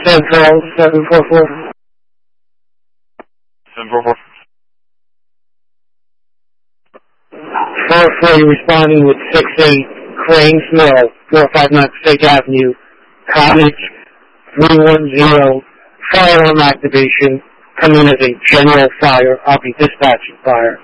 Central 744. 744. 440 responding with 68 Cranes Mill, 459 Passaic Avenue, Cottage 310, fire alarm activation, coming as a general fire. I'll be dispatching fire.